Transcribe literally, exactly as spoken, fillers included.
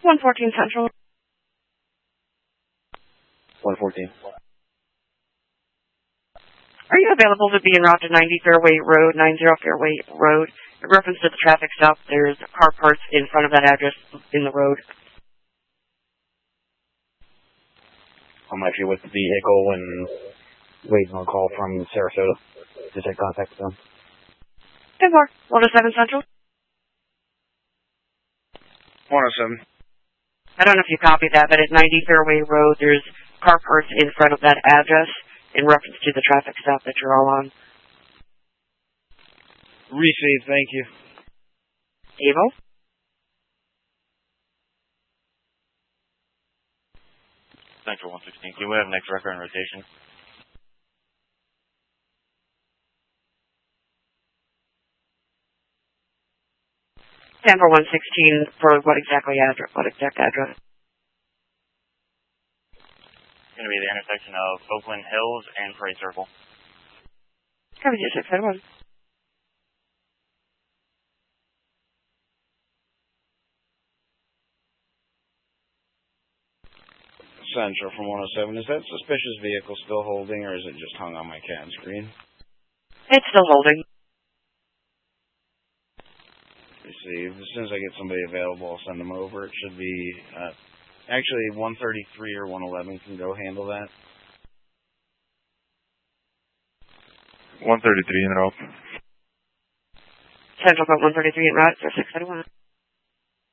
one fourteen Central. one fourteen. Are you available to be en route to ninety Fairway Road, ninety Fairway Road? In reference to the traffic stop, there's car parts in front of that address in the road. I'm actually with the vehicle and waiting on a call from Sarasota to take contact with them. ten four, one oh seven Central. one oh seven. I don't know if you copied that, but at ninety Fairway Road, there's car parts in front of that address in reference to the traffic stop that you're all on. Received, thank you. Evo? Central one sixteen. Can we have next record in rotation? Denver one sixteen for what exactly address? What exact address? It's going to be the intersection of Oakland Hills and Parade Circle. Copy two six one. Central from one oh seven. Is that suspicious vehicle still holding, or is it just hung on my C A D screen? It's still holding. Received. As soon as I get somebody available, I'll send them over. It should be, uh, actually, one thirty-three or one eleven can go handle that. one thirty-three in route. Central got one thirty-three in route for six thirty-one.